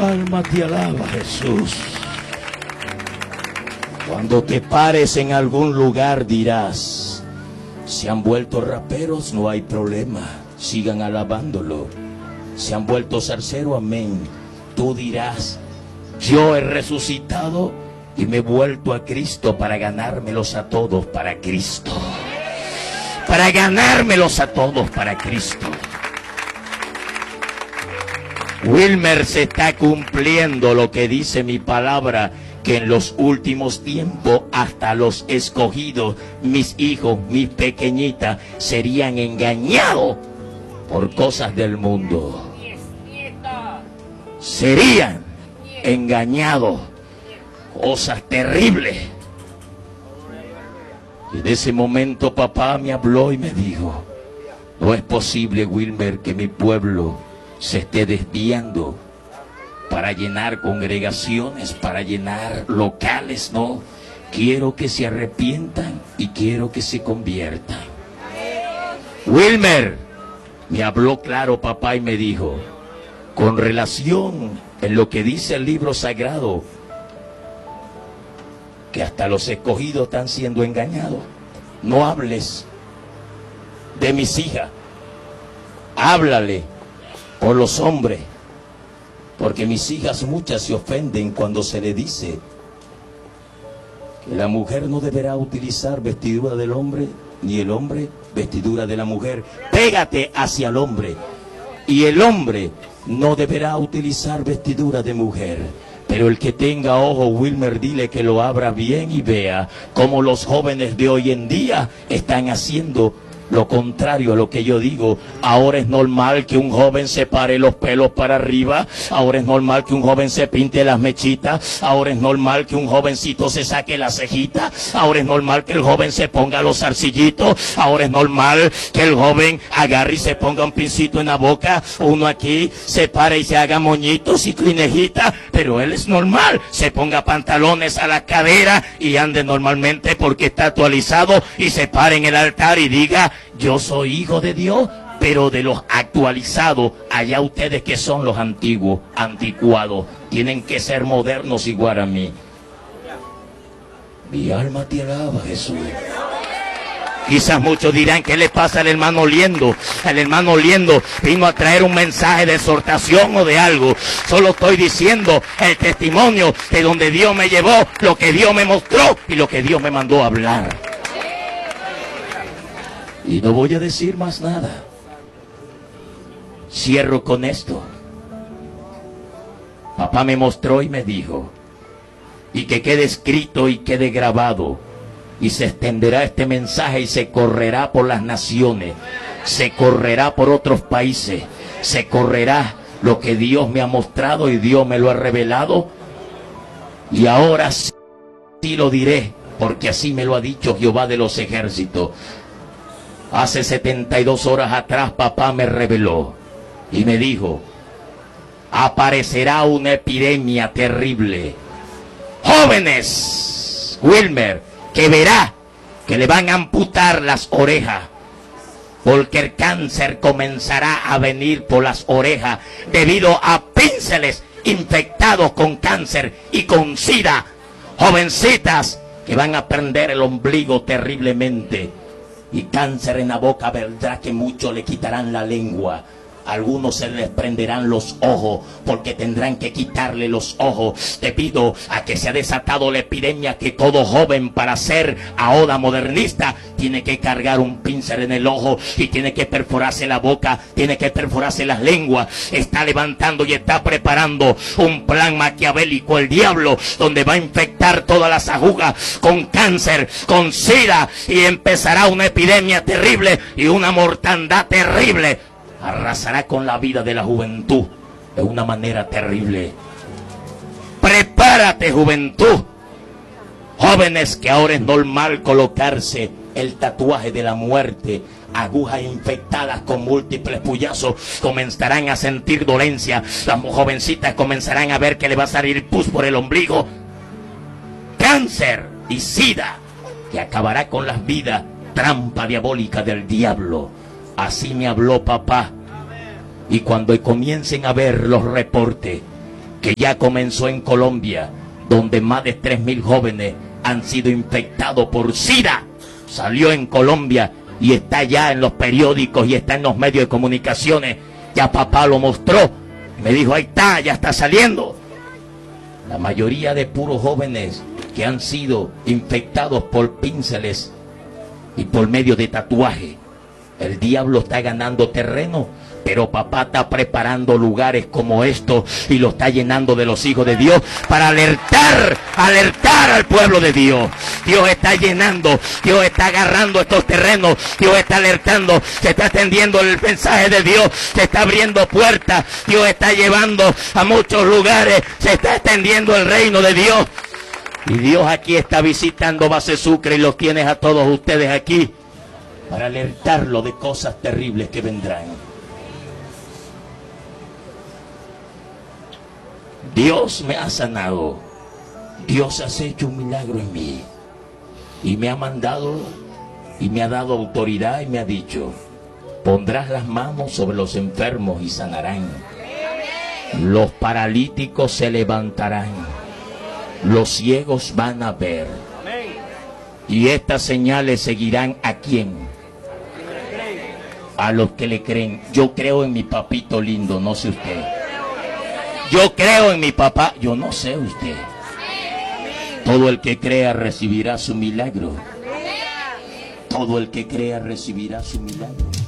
alma te alaba, Jesús. Cuando te pares en algún lugar dirás: se han vuelto raperos, no hay problema, sigan alabándolo. Se han vuelto zarceros, amén. Tú dirás: yo he resucitado y me he vuelto a Cristo para ganármelos a todos para Cristo. Para ganármelos a todos para Cristo. Wilmer, se está cumpliendo lo que dice mi palabra, que en los últimos tiempos hasta los escogidos, mis hijos, mis pequeñitas, serían engañados por cosas del mundo. Serían engañados, cosas terribles. Y en ese momento papá me habló y me dijo: no es posible, Wilmer, que mi pueblo se esté desviando para llenar congregaciones, para llenar locales. No, quiero que se arrepientan y quiero que se conviertan. Wilmer, me habló claro papá y me dijo: con relación en lo que dice el libro sagrado, que hasta los escogidos están siendo engañados, no hables de mis hijas, háblale por los hombres, porque mis hijas muchas se ofenden cuando se le dice que la mujer no deberá utilizar vestidura del hombre, ni el hombre vestidura de la mujer. Pégate hacia el hombre, y el hombre no deberá utilizar vestidura de mujer. Pero el que tenga ojo, Wilmer, dile que lo abra bien y vea cómo los jóvenes de hoy en día están haciendo lo contrario a lo que yo digo. Ahora es normal que un joven se pare los pelos para arriba. Ahora es normal que un joven se pinte las mechitas. Ahora es normal que un jovencito se saque la cejita. Ahora es normal que el joven se ponga los zarcillitos. Ahora es normal que el joven agarre y se ponga un pincito en la boca. Uno aquí se pare y se haga moñitos y clinejitas. Pero él es normal, se ponga pantalones a la cadera y ande normalmente porque está actualizado, y se pare en el altar y diga: yo soy hijo de Dios. Pero de los actualizados, allá ustedes que son los antiguos, anticuados, tienen que ser modernos igual a mí. Mi alma te alaba, Jesús. Quizás muchos dirán: ¿qué le pasa al hermano Liendo? El hermano Liendo vino a traer un mensaje de exhortación o de algo. Solo estoy diciendo el testimonio de donde Dios me llevó, lo que Dios me mostró y lo que Dios me mandó a hablar. Y no voy a decir más nada. Cierro con esto. Papá me mostró y me dijo, y que quede escrito y quede grabado, y se extenderá este mensaje y se correrá por las naciones, se correrá por otros países, se correrá lo que Dios me ha mostrado y Dios me lo ha revelado. Y ahora sí lo diré, porque así me lo ha dicho Jehová de los ejércitos. Hace 72 horas atrás papá me reveló y me dijo: aparecerá una epidemia terrible. Jóvenes, Wilmer, que verá que le van a amputar las orejas, porque el cáncer comenzará a venir por las orejas debido a pínceles infectados con cáncer y con sida. Jovencitas que van a perder el ombligo terriblemente. Y cáncer en la boca, verdad que muchos le quitarán la lengua. Algunos se les prenderán los ojos porque tendrán que quitarle los ojos debido a que se ha desatado la epidemia que todo joven para ser ahora modernista tiene que cargar un pincel en el ojo y tiene que perforarse la boca, tiene que perforarse las lenguas. Está levantando y está preparando un plan maquiavélico el diablo, donde va a infectar todas las agujas con cáncer, con sida, y empezará una epidemia terrible y una mortandad terrible. Arrasará con la vida de la juventud de una manera terrible. Prepárate, juventud. Jóvenes, que ahora es normal colocarse el tatuaje de la muerte, agujas infectadas con múltiples puyazos, comenzarán a sentir dolencia. Las jovencitas comenzarán a ver que le va a salir pus por el ombligo. Cáncer y sida, que acabará con las vidas. Trampa diabólica del diablo. Así me habló papá. Y cuando comiencen a ver los reportes que ya comenzó en Colombia, donde más de 3.000 jóvenes han sido infectados por SIDA. Salió en Colombia y está ya en los periódicos y está en los medios de comunicaciones. Ya papá lo mostró. Me dijo, ahí está, ya está saliendo. La mayoría de puros jóvenes que han sido infectados por pínceles y por medio de tatuaje. El diablo está ganando terreno, pero papá está preparando lugares como estos y lo está llenando de los hijos de Dios para alertar al pueblo de Dios. Dios está llenando, Dios está agarrando estos terrenos, Dios está alertando, se está extendiendo el mensaje de Dios, se está abriendo puertas, Dios está llevando a muchos lugares, se está extendiendo el reino de Dios. Y Dios aquí está visitando Base Sucre y los tienes a todos ustedes aquí para alertarlo de cosas terribles que vendrán. Dios me ha sanado. Dios ha hecho un milagro en mí. Y me ha mandado y me ha dado autoridad y me ha dicho, pondrás las manos sobre los enfermos y sanarán. Los paralíticos se levantarán. Los ciegos van a ver. Y estas señales seguirán ¿a quién? A los que le creen. Yo creo en mi papito lindo, no sé usted. Yo creo en mi papá, yo no sé usted. Todo el que crea recibirá su milagro. Todo el que crea recibirá su milagro.